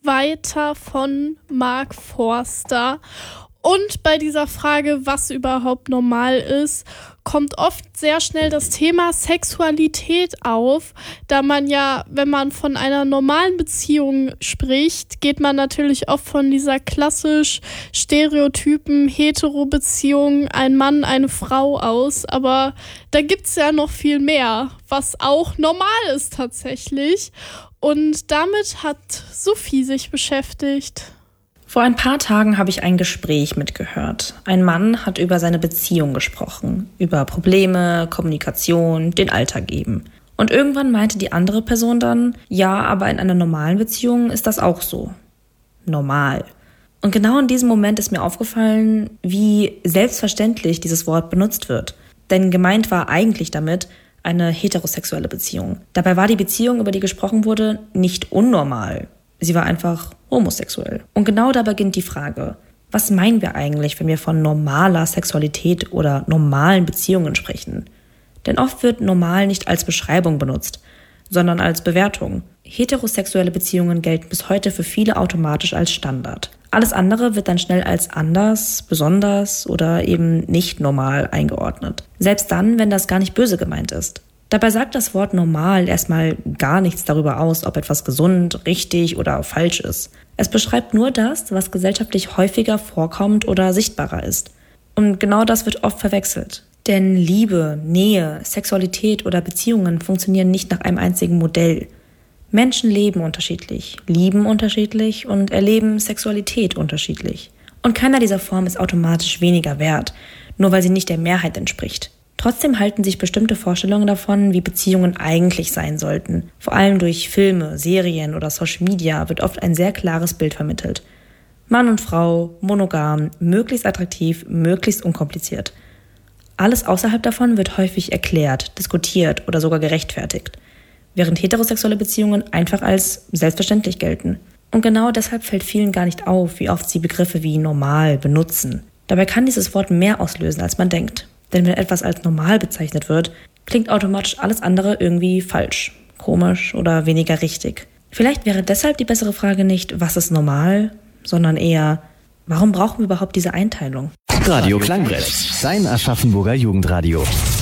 weiter von Mark Forster. Und bei dieser Frage, was überhaupt normal ist, kommt oft sehr schnell das Thema Sexualität auf, da man ja, wenn man von einer normalen Beziehung spricht, geht man natürlich oft von dieser klassisch stereotypen Hetero-Beziehung, ein Mann, eine Frau aus, aber da gibt's ja noch viel mehr, was auch normal ist tatsächlich. Und damit hat Sophie sich beschäftigt. Vor ein paar Tagen habe ich ein Gespräch mitgehört. Ein Mann hat über seine Beziehung gesprochen, über Probleme, Kommunikation, den Alltag eben. Und irgendwann meinte die andere Person dann, ja, aber in einer normalen Beziehung ist das auch so. Normal. Und genau in diesem Moment ist mir aufgefallen, wie selbstverständlich dieses Wort benutzt wird. Denn gemeint war eigentlich damit eine heterosexuelle Beziehung. Dabei war die Beziehung, über die gesprochen wurde, nicht unnormal. Sie war einfach homosexuell. Und genau da beginnt die Frage, was meinen wir eigentlich, wenn wir von normaler Sexualität oder normalen Beziehungen sprechen? Denn oft wird normal nicht als Beschreibung benutzt, sondern als Bewertung. Heterosexuelle Beziehungen gelten bis heute für viele automatisch als Standard. Alles andere wird dann schnell als anders, besonders oder eben nicht normal eingeordnet. Selbst dann, wenn das gar nicht böse gemeint ist. Dabei sagt das Wort normal erstmal gar nichts darüber aus, ob etwas gesund, richtig oder falsch ist. Es beschreibt nur das, was gesellschaftlich häufiger vorkommt oder sichtbarer ist. Und genau das wird oft verwechselt. Denn Liebe, Nähe, Sexualität oder Beziehungen funktionieren nicht nach einem einzigen Modell. Menschen leben unterschiedlich, lieben unterschiedlich und erleben Sexualität unterschiedlich. Und keiner dieser Formen ist automatisch weniger wert, nur weil sie nicht der Mehrheit entspricht. Trotzdem halten sich bestimmte Vorstellungen davon, wie Beziehungen eigentlich sein sollten. Vor allem durch Filme, Serien oder Social Media wird oft ein sehr klares Bild vermittelt. Mann und Frau, monogam, möglichst attraktiv, möglichst unkompliziert. Alles außerhalb davon wird häufig erklärt, diskutiert oder sogar gerechtfertigt, während heterosexuelle Beziehungen einfach als selbstverständlich gelten. Und genau deshalb fällt vielen gar nicht auf, wie oft sie Begriffe wie normal benutzen. Dabei kann dieses Wort mehr auslösen, als man denkt. Denn wenn etwas als normal bezeichnet wird, klingt automatisch alles andere irgendwie falsch, komisch oder weniger richtig. Vielleicht wäre deshalb die bessere Frage nicht, was ist normal, sondern eher, warum brauchen wir überhaupt diese Einteilung? Radio Klangbrett, dein Aschaffenburger Jugendradio.